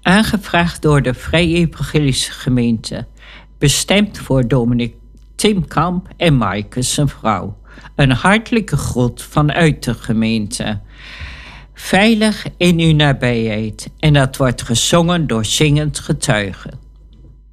Aangevraagd door de Vrije Evangelische Gemeente. Bestemd voor dominee Tim Kamp en Maaike zijn vrouw. Een hartelijke groet vanuit de gemeente. Veilig in uw nabijheid. En dat wordt gezongen door Zingend Getuigen.